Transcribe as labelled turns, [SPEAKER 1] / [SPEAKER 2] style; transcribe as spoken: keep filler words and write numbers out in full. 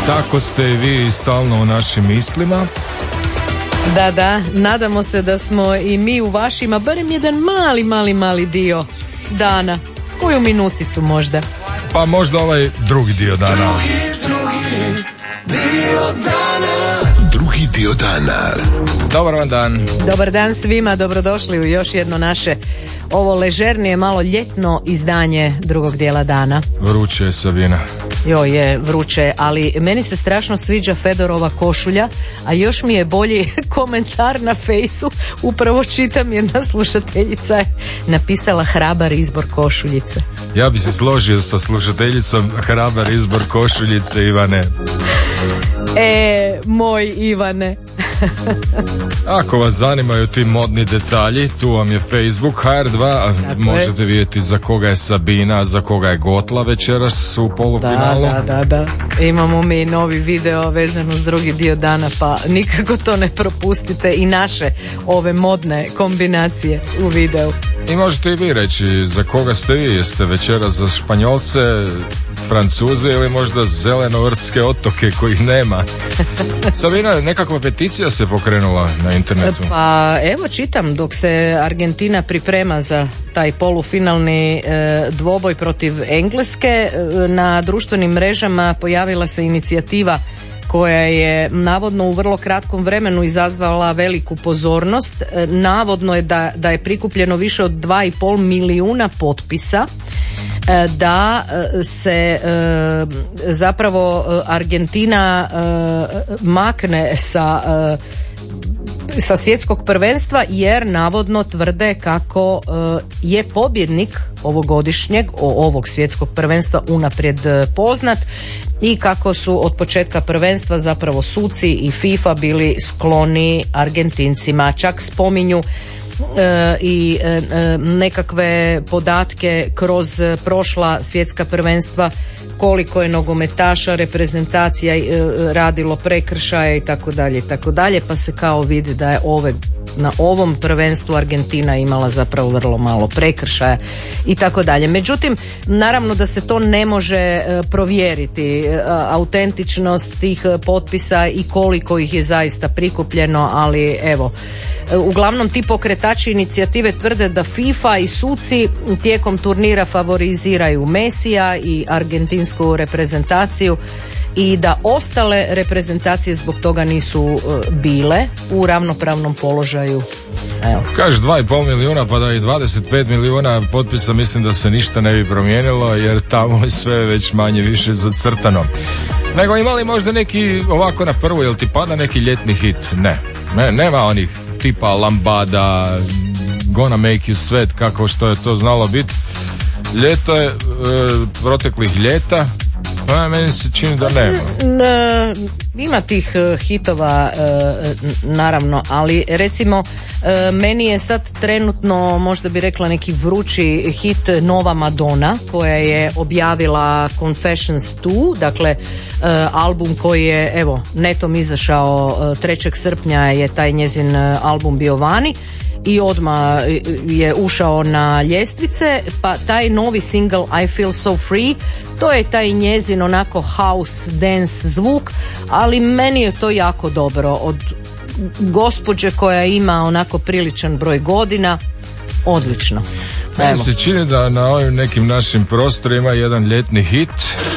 [SPEAKER 1] Tako ste i vi stalno u našim mislima.
[SPEAKER 2] Da, da, nadamo se da smo i mi u vašima, barem jedan mali, mali, mali dio dana. Koju minuticu možda.
[SPEAKER 1] Pa možda ovaj drugi dio dana.
[SPEAKER 3] Drugi, drugi dio dana. Drugi dio dana.
[SPEAKER 1] Dobar vam dan.
[SPEAKER 2] Dobar dan svima, dobrodošli u još jedno naše ovo ležernije, malo ljetno izdanje drugog dijela dana.
[SPEAKER 1] Vruće je, Sabina.
[SPEAKER 2] Jo, je vruće, ali meni se strašno sviđa Fedorova košulja, a još mi je bolji komentar na fejsu. Upravo čitam, jedna slušateljica je napisala hrabar izbor košuljice.
[SPEAKER 1] Ja bi se složio sa slušateljicom, hrabar izbor košuljice, Ivane.
[SPEAKER 2] E, moj Ivane.
[SPEAKER 1] Ako vas zanimaju ti modni detalji, tu vam je Facebook H R dva, možete je. vidjeti za koga je Sabina, za koga je Gotla večeras u polufinalu.
[SPEAKER 2] Da, da, da, da. Imamo mi novi video vezan uz drugi dio dana, pa nikako to ne propustite, i naše ove modne kombinacije u videu.
[SPEAKER 1] I možete i vi reći za koga ste vi, jeste večeras za Španjolce, Francuze ili možda zelenovrtske otoke kojih nema. Sabina, nekakva peticija se pokrenula na internetu.
[SPEAKER 2] Pa evo čitam, dok se Argentina priprema za taj polufinalni e, dvoboj protiv Engleske, e, na društvenim mrežama pojavila se inicijativa koja je navodno u vrlo kratkom vremenu izazvala veliku pozornost. E, navodno je da, da je prikupljeno više od dva i pol milijuna potpisa e, da se e, zapravo Argentina e, makne sa e, sa svjetskog prvenstva, jer navodno tvrde kako e, je pobjednik ovogodišnjeg ovog svjetskog prvenstva unaprijed poznat i kako su od početka prvenstva zapravo suci i FIFA bili skloni Argentincima. Čak spominju E, i e, nekakve podatke kroz prošla svjetska prvenstva, koliko je nogometaša, reprezentacija e, radilo prekršaje i tako dalje i tako dalje, pa se kao vidi da je ove, na ovom prvenstvu Argentina imala zapravo vrlo malo prekršaja i tako dalje. Međutim, naravno da se to ne može e, provjeriti, e, autentičnost tih potpisa i koliko ih je zaista prikupljeno, ali evo, uglavnom ti pokretači inicijative tvrde da FIFA i suci tijekom turnira favoriziraju Mesija i argentinsku reprezentaciju i da ostale reprezentacije zbog toga nisu bile u ravnopravnom položaju. Evo.
[SPEAKER 1] Kažeš dva i pol milijuna, pa da i dvadeset pet milijuna potpisa, mislim da se ništa ne bi promijenilo, jer tamo je sve već manje više zacrtano. Nego imali možda neki ovako na prvu, jel ti pada neki ljetni hit? Ne, ne nema onih tipa Lambada, Gonna Make You Sweat, kako što je to znalo biti. Ljeto je, e, proteklih ljeta, a meni se čini da nema.
[SPEAKER 2] E, ima tih hitova, e, naravno, ali recimo e, meni je sad trenutno, možda bi rekla, neki vrući hit nova Madonna, koja je objavila Confessions dva, dakle e, album koji je evo netom izašao trećeg srpnja je taj njezin album bio vani i odmah je ušao na ljestvice, pa taj novi single I Feel So Free, to je taj njezin onako house dance zvuk, ali meni je to jako dobro, od gospođe koja ima onako priličan broj godina, odlično.
[SPEAKER 1] Meni se čini da na ovim nekim našim prostorima jedan ljetni hit